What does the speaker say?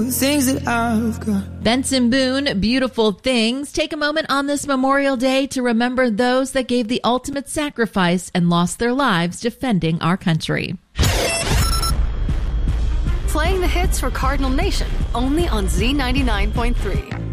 Things that I've got. Benson Boone, Beautiful Things. Take a moment on this Memorial Day to remember those that gave the ultimate sacrifice and lost their lives defending our country. Playing the hits for Cardinal Nation, only on Z99.3.